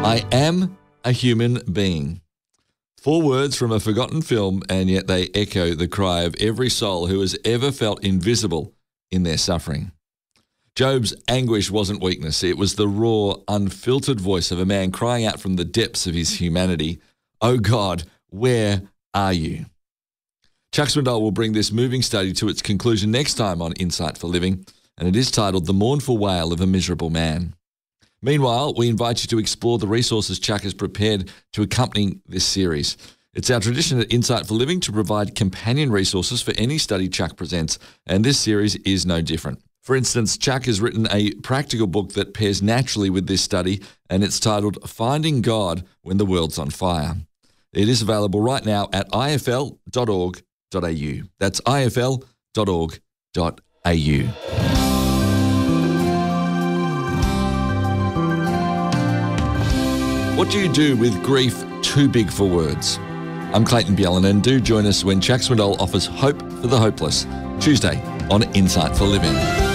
I am a human being. 4 words from a forgotten film, and yet they echo the cry of every soul who has ever felt invisible in their suffering. Job's anguish wasn't weakness. It was the raw, unfiltered voice of a man crying out from the depths of his humanity, "Oh God, where are you?" Chuck Swindoll will bring this moving study to its conclusion next time on Insight for Living, and it is titled The Mournful Wail of a Miserable Man. Meanwhile, we invite you to explore the resources Chuck has prepared to accompany this series. It's our tradition at Insight for Living to provide companion resources for any study Chuck presents, and this series is no different. For instance, Chuck has written a practical book that pairs naturally with this study, and it's titled Finding God When the World's on Fire. It is available right now at ifl.org.au. That's ifl.org.au. What do you do with grief too big for words? I'm Clayton Bjelland, and do join us when Chuck Swindoll offers hope for the hopeless, Tuesday on Insight for Living.